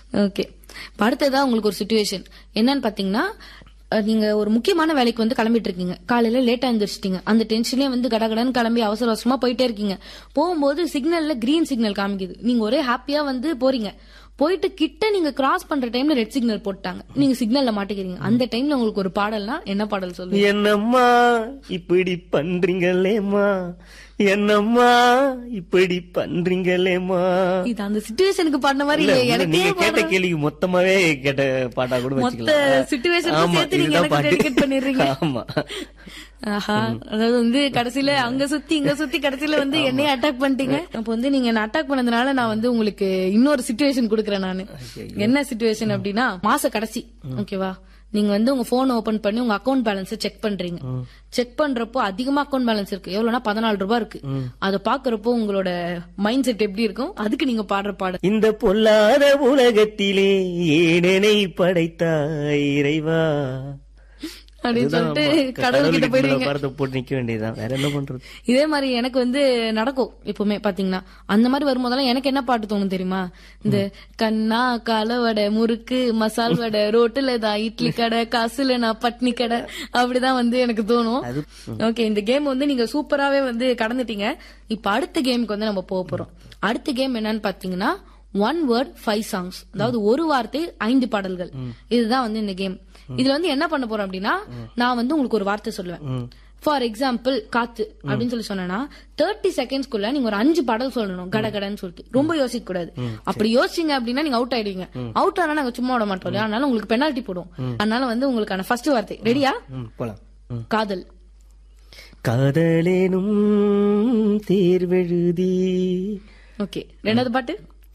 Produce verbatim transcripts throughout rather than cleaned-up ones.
Okay, அடுத்ததா உங்களுக்கு ஒரு சிச்சுவேஷன் என்னன்னு பாத்தீங்கன்னா, நீங்க ஒரு முக்கியமான வேலைக்கு வந்து கிளம்பிட்டு இருக்கீங்க. காலையில லேட்டா எழுந்திரிச்சிட்டீங்க. அந்த டென்ஷன்லயே வந்து கடகடன்னு கிளம்பி அவசர அவசரமா போயிட்டே இருக்கீங்க. போகும்போது சிக்னல்ல கிரீன் சிக்னல் காமிக்குது. நீங்க ஒரே ஹாப்பியா வந்து போறீங்க. போயிட்டு கிட்ட நீங்க கிராஸ் பண்ற டைம்ல ரெட் சிக்னல் போட்டாங்க. நீங்க சிக்னல்ல மாட்டிக்கிறீங்க. அந்த டைம்ல உங்களுக்கு ஒரு பாடல்னா என்ன பாடல் சொல்லுங்க? என்னம்மா இப்படி பண்றீங்களேம்மா, என்னம்மா இப்படி பண்றீங்களேம்மா. இது அந்த சிச்சுவேஷனுக்கு பாடின மாதிரி இல்ல. எனக்கு நீங்க கேட்ட கேள்விக்கு மொத்தமாவே கேட்ட பாட்டா கூட மொத்த சிச்சுவேஷனுக்கு சேர்த்து நீங்க எனக்கு டெடிகேட் பண்ணிடுறீங்க. ஆமா. ஆஹா, அதாவது வந்து கடைசியில அங்க சுத்தி இங்க சுத்தி கடைசியில வந்து என்னைய அட்டாக் பண்ணிட்டீங்க. அப்ப வந்து நீங்க என்ன அட்டாக் பண்ணதுனால நான் வந்து உங்களுக்கு இன்னொரு சிச்சுவேஷன் கொடுக்கறேன் நானு. என்ன சிச்சுவேஷன் அப்படின்னா, மாச கடைசி ஓகேவா, நீங்க வந்து உங்க போன் ஓபன் பண்ணி உங்க அக்கௌண்ட் பேலன்ஸ் செக் பண்றீங்க. செக் பண்றப்போ அதிகமா அக்கௌண்ட் பேலன்ஸ் இருக்கு. எவ்வளவுனா பதினாலு ரூபாய் இருக்கு. அத பாக்குறப்போ உங்களோட மைண்ட் செட் எப்படி இருக்கும்? அதுக்கு நீங்க பாடுற பாடல். இந்த பொல்லாத உலகத்திலே ஏனெனை படைத்தாய் இறைவா அப்படின்னு சொல்லிட்டு கடவுள்கிட்ட போயிடுவீங்க. போட்டு நிக்க வேண்டியதுதான், வேற என்ன பண்றது? இதே மாதிரி எனக்கு வந்து நடக்கும் எப்பவுமே பாத்தீங்கன்னா. அந்த மாதிரி வரும்போதெல்லாம் எனக்கு என்ன பாட்டு தோணும் தெரியுமா? இந்த கண்ணா காலவடை முறுக்கு மசால் வடை ரோட்டுல தான் இட்லி கடை காசுல நான் பட்னி கடை அப்படிதான் வந்து எனக்கு தோணும். ஓகே, இந்த கேம் வந்து நீங்க சூப்பராவே வந்து கடந்துட்டீங்க. இப்ப அடுத்த கேமுக்கு வந்து நம்ம போக போறோம். அடுத்த கேம் என்னன்னு பாத்தீங்கன்னா, ஒன் வேர்ட் ஃபைவ் சாங்ஸ், அதாவது ஒரு வார்த்தை ஐந்து பாடல்கள். இதுதான் வந்து இந்த கேம். இதுல வந்து என்ன பண்ண போறோம் அப்படின்னா, நான் வந்து உங்களுக்கு ஒரு வார்த்தை சொல்லுவேன். ஃபார் எக்ஸாம்பிள் காத்து அப்படின்னு சொல்லி சொன்னா தேர்ட்டி செகண்ட்ஸ்குள்ள நீங்க ஒரு அஞ்சு பாடல் சொல்லணும் கடகடன்னு சொல்லிட்டு. ரொம்ப யோசிக்க கூடாது. அப்படி யோசிச்சீங்க அப்படின்னா நீங்க அவுட் ஆயிடுவீங்க. அவுட் ஆனா நாங்க சும்மா விட மாட்டோம் இல்லையா, அதனால உங்களுக்கு பெனால்டி போடுவோம். அதனால வந்து உங்களுக்கான ஃபர்ஸ்ட் வார்த்தை ரெடியா? காதல். காதலேனும் தேர்வெழுதி. ஓகே, ரெண்டாவது பாட்டு.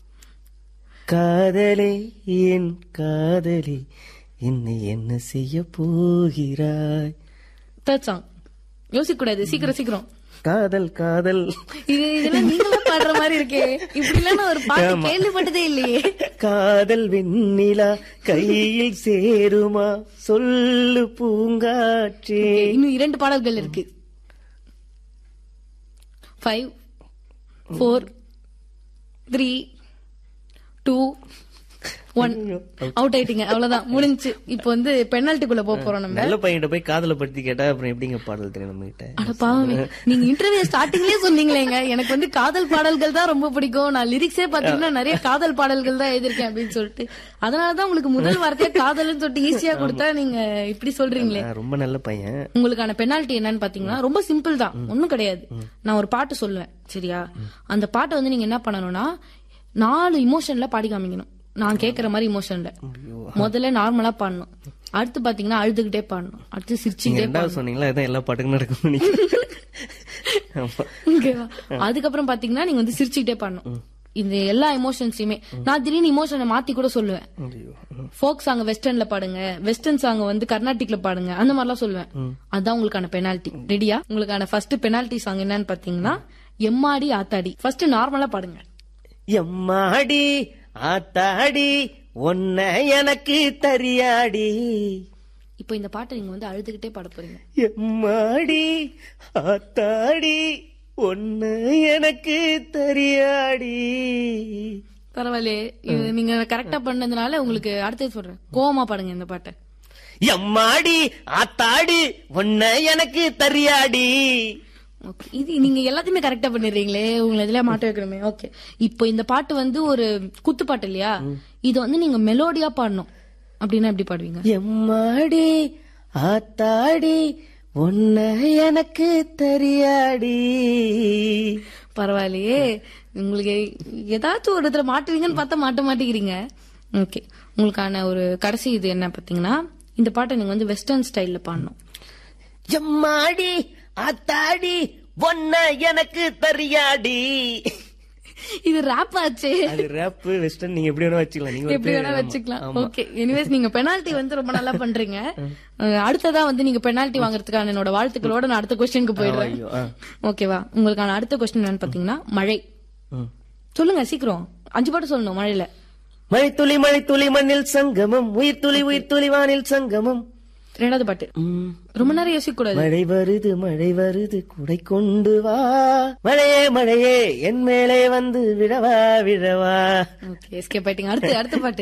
காதலே என் காதலே என்னை என்ன செய்ய போகிறாய். Third song. யோசிக்க கூடாது, சீக்கிரம் சீக்கிரம். காதல் காதல். இது இதெல்லாம் நீங்களும் பாடுற மாதிரி இருக்கே. இப்படி எல்லாம் ஒரு பாட்டு கேள்விப்பட்டதே இல்லையே. காதல் வெண்ணிலா கையில் சேருமா சொல்லு பூங்காற்றே. இன்னும் இரண்டு பாடல்கள் இருக்கு. Five four three two one. Out ஆயிட்டீங்க, அவ்வளவுதான், முடிஞ்சு. இப்ப வந்து பெனால்டிக்குள்ள போக போறோம். நம்ம நல்ல பையன்கிட்ட போய் காதலை பத்தி கேட்டா அப்புறம் எப்படிங்க பாடல் தெரியும் நம்ம கிட்ட? அட பாவமே, நீங்க இன்டர்வியூ ஸ்டார்டிங்லயே சொன்னீங்களேங்க எனக்கு வந்து காதல் பாடல்கள் தான் ரொம்ப பிடிக்கும், நான் லிரிக்ஸே பாத்தீங்கன்னா நிறைய காதல் பாடல்கள் தான் எழுதிருக்கேன் அப்படின்னு சொல்லிட்டு. அதனாலதான் உங்களுக்கு முதல் வார்த்தையா காதல்னு சொல்லிட்டு ஈஸியா கொடுத்தா நீங்க இப்படி சொல்றீங்களே. ரொம்ப நல்ல பையன். உங்களுக்கான பெனால்டி என்னன்னு பாத்தீங்கன்னா ரொம்ப சிம்பிள் தான், ஒன்னும் கிடையாது. நான் ஒரு பாட்டு சொல்லுவேன் சரியா, அந்த பாட்டை வந்து நீங்க என்ன பண்ணணும்னா நாலு இமோஷன்ல பாடி காமிக்கணும். நான் கேக்குற மாதிரி இமோஷன்ல முதல்ல நார்மலா பாடணும். அடுத்து பாத்தீங்கன்னா அழுதுகிட்டே பாடணும். அடுத்து சிரிச்சுக்கிட்டே சொன்னீங்களா, இதான் எல்லா பாட்டுக்கும் நடக்கும். அதுக்கப்புறம் பாத்தீங்கன்னா நீங்க வந்து சிரிச்சுக்கிட்டே பாடணும். இந்த எல்லா எமோஷன்ஸையுமே நான் திடீர்னு இமோஷனை மாத்தி கூட சொல்லுவேன். ஃபோக் சாங் வெஸ்டர்ன்ல பாடுங்க, வெஸ்டர்ன் சாங் வந்து கர்நாடிக்ல பாடுங்க, அந்த மாதிரிலாம் சொல்லுவேன். அதான் உங்களுக்கான பெனால்டி. ரெடியா? உங்களுக்கான ஃபர்ஸ்ட் பெனால்டி சாங் என்னன்னு பாத்தீங்கன்னா எம்மாடி ஆத்தாடி. ஃபர்ஸ்ட் நார்மலா பாடுங்க. எம்மாடி ஆத்தாடி ஒன்ன எனக்கு தரியாடி. இப்போ இந்த பாட்டை நீங்க வந்து அழுதுகிட்டே பாட போறீங்க. எம்மாடி ஆத்தாடி ஒன்ன எனக்கு தரியாடி. பரவாயில்லையே, நீங்க கரெக்டா பண்ணதுனால உங்களுக்கு அடுத்தது சொல்றேன். கோவமா பாடுங்க இந்த பாட்டை. எம்மாடி ஆத்தாடி ஒன்ன எனக்கு தரியாடி. இது நீங்க எல்லாத்தையுமே கரெக்டா பண்ணிடுறீங்களே, உங்களை இதுல மாட்ட வைக்கணுமே. ஓகே, இப்போ இந்த பாட்டு வந்து ஒரு குத்து பாட்டு இல்லையா, இது வந்து நீங்க மெலோடியா பாடணும். அப்படின்னா எப்படி பாடுவீங்க? எம்மாடி ஆத்தாடி ஒன்ன எனக்கு தெரியாடி. பரவாயில்லையே, உங்களுக்கு ஏதாச்சும் ஒரு இடத்துல மாட்டுவீங்கன்னு பார்த்தா மாட்ட மாட்டேங்கிறீங்க. ஓகே, உங்களுக்கான ஒரு கடைசி இது என்ன பாத்தீங்கன்னா, இந்த பாட்டை நீங்க வந்து வெஸ்டர்ன் ஸ்டைல்ல பாடணும். எம்மாடி ஆத்தாடி ஒன்ன எனக்கு தெரியாடி. இது ராப் ஆச்சு. அது ராப் வெஸ்டர்ன் நீங்க எப்படி வேணா வச்சுக்கலாம், நீங்க எப்படி வேணா வச்சுக்கலாம். ஓகே, எனிவேஸ் நீங்க பெனால்டி வந்து ரொம்ப நல்லா பண்றீங்க. அடுத்ததா வந்து நீங்க பெனால்டி வாங்குறதுக்கான என்னோட வாழ்த்துக்களோட நான் அடுத்த क्वेश्चनக்கு போயிடுறேன். ஓகேவா? உங்களுக்கான அடுத்த क्वेश्चन என்னன்னு பாத்தீங்கன்னா மழை. சொல்லுங்க சீக்கிரம், அஞ்சு பாட்டு சொல்லணும். மழையில மழை துளி மழை துளி மண்ணில் சங்கமம், உயிர் துளி உயிர் துளி வானில் சங்கமம். ரெண்டாவது பாட்டு ரொம்ப நேரம் யோசிக்க கூடாது. மழை வருது மழை வருது குடை கொண்டு வா, மழையே மழையே என் மேலே வந்து விழவா விழவா. ஓகே, எஸ்கேப் ஆயிட்டீங்க. அடுத்து அடுத்த பாட்டு